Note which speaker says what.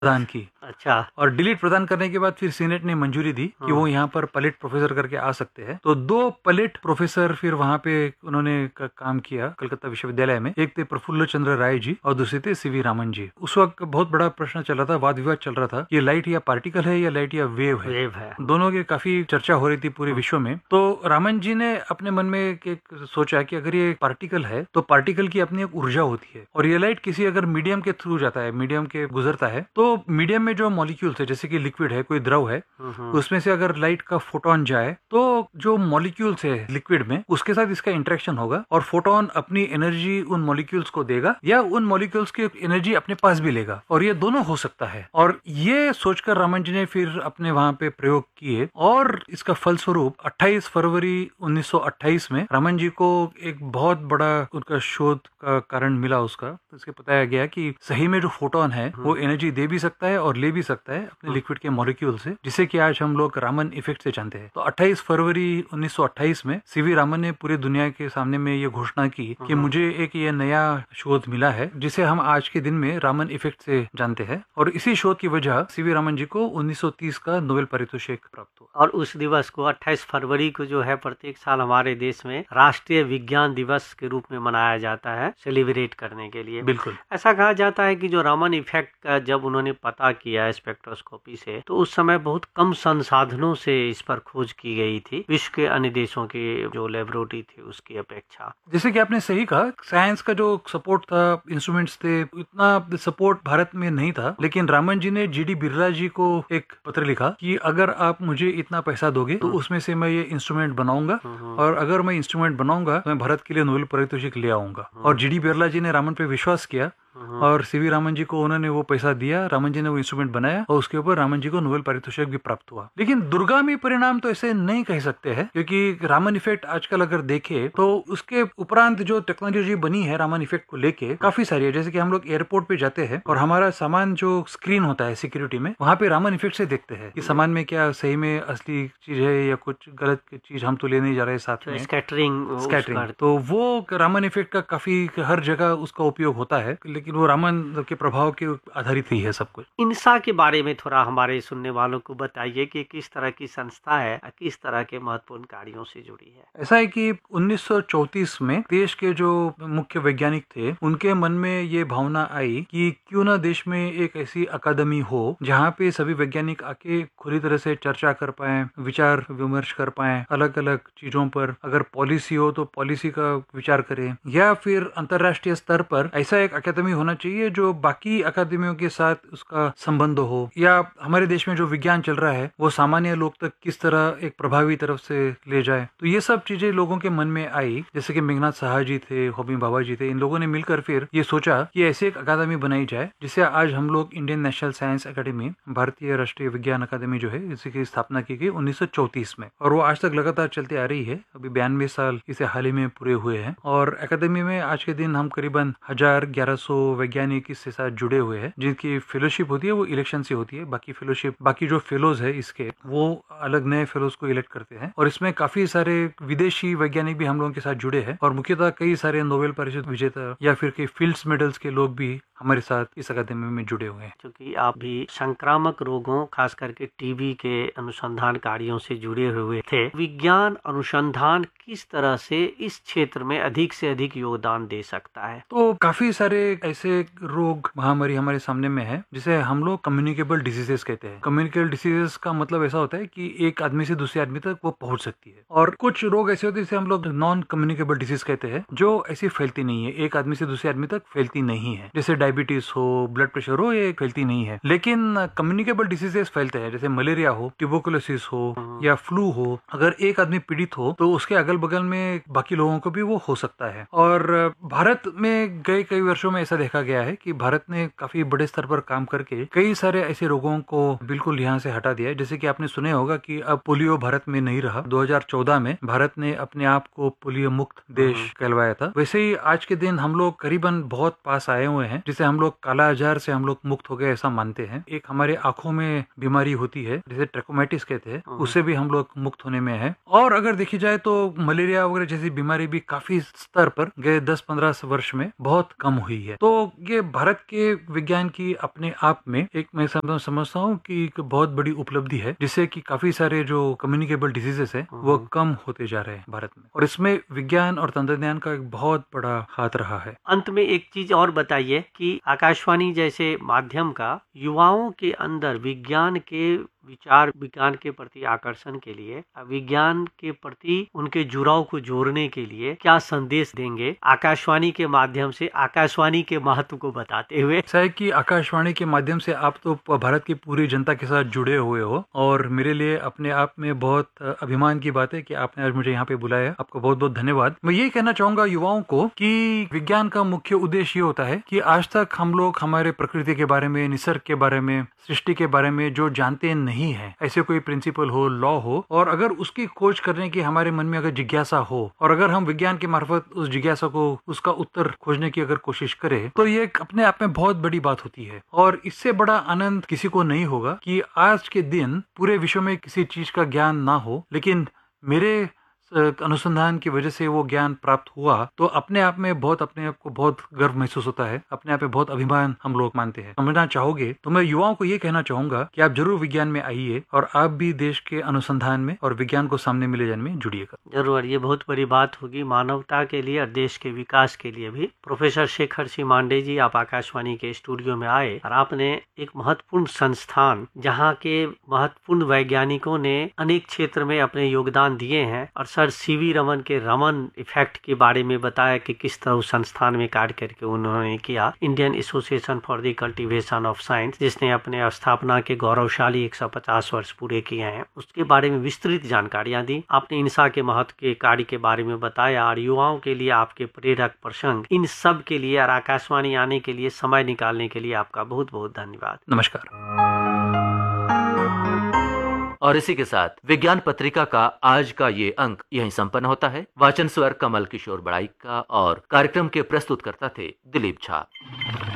Speaker 1: प्रदान की।
Speaker 2: अच्छा।
Speaker 1: और डिलीट प्रदान करने के बाद फिर सीनेट ने मंजूरी दी कि वो यहाँ पर पलिट प्रोफेसर करके आ सकते हैं। तो 2 पलिट प्रोफेसर फिर वहाँ पे उन्होंने काम किया कलकत्ता विश्वविद्यालय में। एक थे प्रफुल्ल चंद्र राय जी और दूसरे थे सीवी रामन जी। उस वक्त बहुत बड़ा प्रश्न चल रहा था, वाद विवाद चल रहा था, ये लाइट या पार्टिकल है या लाइट या वेव है।
Speaker 2: वेव है।
Speaker 1: दोनों की काफी चर्चा हो रही थी पूरे विश्व में। तो रामन जी ने अपने मन में एक सोचा कि अगर ये पार्टिकल है तो पार्टिकल की अपनी एक ऊर्जा होती है, और ये लाइट किसी अगर मीडियम के थ्रू जाता है, मीडियम के गुजरता है, तो मीडियम में जो मॉलिक्यूल्स है, जैसे कि लिक्विड है, कोई द्रव है, उसमें से अगर लाइट का फोटोन जाए तो जो मॉलिक्यूल्स है लिक्विड में उसके साथ इसका इंटरेक्शन होगा और फोटोन अपनी एनर्जी उन मॉलिक्यूल्स को देगा या उन मॉलिक्यूल्स की एनर्जी अपने पास भी लेगा, और ये दोनों हो सकता है। और ये सोचकर रामन जी ने फिर अपने वहां पे प्रयोग किए, और इसका फलस्वरूप 28 फरवरी 1928 में रामन जी को एक बहुत बड़ा उनका शोध का कारण मिला उसका। तो इसके बताया गया कि सही में जो फोटोन है वो एनर्जी दे भी सकता है और ले भी सकता है अपने लिक्विड के मॉलिक्यूल से, जिसे कि आज हम लोग रामन इफेक्ट से जानते हैं। तो 28 फरवरी 1928 में सीवी रामन ने पूरी दुनिया के सामने में ये घोषणा की कि मुझे एक ये नया शोध मिला है जिसे हम आज के दिन में रामन इफेक्ट से जानते हैं, और इसी शोध की वजह सीवी रामन जी को 1930 का नोबेल पारितोषिक प्राप्त हुआ।
Speaker 2: और उस दिवस को 28 फरवरी को जो है प्रत्येक साल हमारे देश में राष्ट्रीय विज्ञान दिवस के रूप में मनाया जाता है, सेलिब्रेट करने के लिए।
Speaker 1: बिल्कुल।
Speaker 2: ऐसा कहा जाता है कि जो रामन इफेक्ट का जब उन्होंने पता किया स्पेक्ट्रोस्कोपी से, तो उस समय बहुत कम संसाधनों से इस पर खोज की गई थी, विश्व के अन्य देशों की जो लेबोरेटरी थी उसकी अपेक्षा।
Speaker 1: जैसे कि आपने सही कहा, साइंस का जो सपोर्ट था, इंस्ट्रूमेंट्स थे, इतना सपोर्ट भारत में नहीं था। लेकिन रामन जी ने जीडी बिरला जी को एक पत्र लिखा कि अगर आप मुझे इतना पैसा दोगे तो उसमें से मैं ये इंस्ट्रूमेंट बनाऊंगा, और अगर मैं इंस्ट्रूमेंट बनाऊंगा तो मैं भारत के लिए नोबेल पारितोषिक ले आऊंगा। और जीडी बिरला जी ने रामन पे विश्वास किया और सीवी रामन जी को उन्होंने वो पैसा दिया, रामन जी ने वो इंस्ट्रूमेंट बनाया और उसके ऊपर रामन जी को नोबेल पारितोषिक भी प्राप्त हुआ। लेकिन दुर्गामी परिणाम तो ऐसे नहीं कह सकते हैं, क्योंकि रामन इफेक्ट आजकल अगर देखे तो उसके उपरांत जो टेक्नोलॉजी बनी है रामन इफेक्ट को लेके काफी सारी है। जैसे कि हम लोग एयरपोर्ट पे जाते हैं और हमारा सामान जो स्क्रीन होता है सिक्योरिटी में, वहाँ पे रामन इफेक्ट से देखते हैं कि सामान में क्या सही में असली चीज है या कुछ गलत चीज हम तो ले नहीं जा रहे साथ में।
Speaker 2: स्कैटरिंग
Speaker 1: तो वो रामन इफेक्ट का काफी हर जगह उसका उपयोग होता है, लेकिन वो रामन के प्रभाव के आधारित ही है सब कुछ।
Speaker 2: इनसा के बारे में थोड़ा हमारे सुनने वालों को बताइए कि किस तरह की संस्था है, किस तरह के महत्वपूर्ण कार्यों से जुड़ी है।
Speaker 1: ऐसा है कि 1934 में देश के जो मुख्य वैज्ञानिक थे उनके मन में ये भावना आई कि क्यों ना देश में एक ऐसी अकादमी हो जहाँ पे सभी वैज्ञानिक आके खुली तरह से चर्चा कर पाए, विचार विमर्श कर पाए अलग अलग चीजों पर। अगर पॉलिसी हो तो पॉलिसी का विचार करें, या फिर अंतर्राष्ट्रीय स्तर पर ऐसा एक अकादमी होना चाहिए जो बाकी अकादमियों के साथ उसका संबंध हो, या हमारे देश में जो विज्ञान चल रहा है वो सामान्य लोग तक किस तरह एक प्रभावी तरफ से ले जाए। तो ये सब चीजें लोगों के मन में आई। जैसे कि मेघनाथ साहा जी थे, होमी भाभा जी थे, इन लोगों ने मिलकर फिर ये सोचा कि ऐसी एक अकादमी बनाई जाए जिसे आज हम लोग इंडियन नेशनल साइंस अकेडमी, भारतीय राष्ट्रीय विज्ञान अकादमी जो है, इसकी स्थापना की गई 1934 में, और वो आज तक लगातार चलती आ रही है। अभी 92 साल इसे हाल ही में पूरे हुए हैं, और अकादमी में आज के दिन हम करीबन 1100 वैज्ञानिक इसके साथ जुड़े हुए हैं, जिनकी फेलोशिप होती है वो इलेक्शन से होती है। बाकी जो फेलोज है इसके वो अलग नए फेलोज को इलेक्ट करते हैं, और इसमें काफी सारे विदेशी वैज्ञानिक भी हम लोगों के साथ जुड़े हैं, और मुख्यतः कई सारे नोबेल पारितोषिक विजेता या फिर कई फील्ड्स मेडल्स के लोग भी हमारे साथ इस अकादमी में जुड़े हुए हैं।
Speaker 2: क्योंकि आप भी संक्रामक रोगों खास करके टीबी के अनुसंधान कार्यों से जुड़े हुए थे, विज्ञान अनुसंधान किस तरह से इस क्षेत्र में अधिक से अधिक योगदान दे सकता है?
Speaker 1: तो काफी सारे ऐसे रोग महामारी हमारे सामने में है जिसे हम लोग कम्युनिकेबल डिसीजेस कहते हैं। कम्युनिकेबल डिसीजेस का मतलब ऐसा होता है कि एक आदमी से दूसरे आदमी तक वो पहुंच सकती है, और कुछ रोग ऐसे होते हैं जिसे हम लोग नॉन कम्युनिकेबल डिसीज कहते हैं, जो ऐसी फैलती नहीं है, एक आदमी से दूसरे आदमी तक फैलती नहीं है। जैसे डायबिटीज हो, ब्लड प्रेशर हो, ये फैलती नहीं है। लेकिन कम्युनिकेबल डिसीजेस फैलते हैं, जैसे मलेरिया हो, ट्यूबरकुलोसिस हो या फ्लू हो। अगर एक आदमी पीड़ित हो तो उसके अगल बगल में बाकी लोगों को भी वो हो सकता है। और भारत में गए कई वर्षों में ऐसा देखा गया है कि भारत ने काफी बड़े स्तर पर काम करके कई सारे ऐसे रोगों को बिल्कुल यहाँ से हटा दिया है। जैसे कि आपने सुने होगा कि अब पोलियो भारत में नहीं रहा। 2014 में भारत ने अपने आप को पोलियो मुक्त देश कहलवाया था। वैसे ही आज के दिन हम लोग करीबन बहुत पास आए हुए हैं, जिसे जैसे हम लोग काला आजार से हम लोग मुक्त हो गए ऐसा मानते हैं। एक हमारे आंखों में बीमारी होती है जिसे ट्रैकोमैटिस कहते हैं, उससे भी हम लोग मुक्त होने में है। और अगर देखी जाए तो मलेरिया वगैरह जैसी बीमारी भी काफी स्तर पर गए 10-15 वर्ष में बहुत कम हुई है। तो ये भारत के विज्ञान की अपने आप में एक मैं समझता हूँ कि एक बहुत बड़ी उपलब्धि है, जिससे कि काफी सारे जो कम्युनिकेबल डिजीजेस है वो कम होते जा रहे हैं भारत में, और इसमें विज्ञान और तंत्रज्ञान का एक बहुत बड़ा हाथ रहा है।
Speaker 2: अंत में एक चीज और बताइए कि आकाशवाणी जैसे माध्यम का युवाओं के अंदर विज्ञान के विचार, विज्ञान के प्रति आकर्षण के लिए, विज्ञान के प्रति उनके जुड़ाव को जोड़ने के लिए क्या संदेश देंगे आकाशवाणी के माध्यम से, आकाशवाणी के महत्व को बताते हुए?
Speaker 1: ऐसा है कि आकाशवाणी के माध्यम से आप तो भारत की पूरी जनता के साथ जुड़े हुए हो, और मेरे लिए अपने आप में बहुत अभिमान की बात है कि आपने आज मुझे यहाँ पे बुलाया। आपका बहुत बहुत धन्यवाद। मैं ये कहना चाहूंगा युवाओं को कि विज्ञान का मुख्य उद्देश्य ये होता है कि आज तक हम लोग हमारे प्रकृति के बारे में, निसर्ग के बारे में, सृष्टि के बारे में जो जानते नहीं है, ऐसे कोई प्रिंसिपल हो, लॉ हो, और अगर उसकी खोज करने की हमारे मन में अगर जिज्ञासा हो, और अगर हम विज्ञान के मार्फत उस जिज्ञासा को, उसका उत्तर खोजने की अगर कोशिश करें, तो ये अपने आप में बहुत बड़ी बात होती है। और इससे बड़ा आनंद किसी को नहीं होगा कि आज के दिन पूरे विश्व में किसी चीज का ज्ञान ना हो, लेकिन मेरे अनुसंधान की वजह से वो ज्ञान प्राप्त हुआ, तो अपने आप में बहुत, अपने आप को बहुत गर्व महसूस होता है, अपने आप में बहुत अभिमान हम लोग मानते हैं। समझना चाहोगे तो मैं युवाओं को ये कहना चाहूंगा कि आप जरूर विज्ञान में आइए और आप भी देश के अनुसंधान में और विज्ञान को सामने में ले जाने में जुड़िएगा।
Speaker 2: जरूर, ये बहुत बड़ी बात होगी मानवता के लिए और देश के विकास के लिए भी। प्रोफेसर शेखर सिंह मांडे जी, आप आकाशवाणी के स्टूडियो में आए और आपने एक महत्वपूर्ण संस्थान, जहाँ के महत्वपूर्ण वैज्ञानिकों ने अनेक क्षेत्र में अपने योगदान दिए हैं, और सर सीवी रमन के रमन इफेक्ट के बारे में बताया कि किस तरह उस संस्थान में कार्य करके उन्होंने किया। Indian association for the cultivation of science, जिसने अपने स्थापना के गौरवशाली 150 वर्ष पूरे किए हैं, उसके बारे में विस्तृत जानकारियां दी। आपने इंसा के महत्व के कार्य के बारे में बताया, और युवाओं के लिए आपके प्रेरक प्रसंग, इन सब के लिए और आकाशवाणी आने के लिए समय निकालने के लिए आपका बहुत बहुत धन्यवाद।
Speaker 1: नमस्कार।
Speaker 3: और इसी के साथ विज्ञान पत्रिका का आज का ये अंक यहीं संपन्न होता है। वाचन स्वर कमल किशोर बड़ाई का, और कार्यक्रम के प्रस्तुतकर्ता थे दिलीप झा।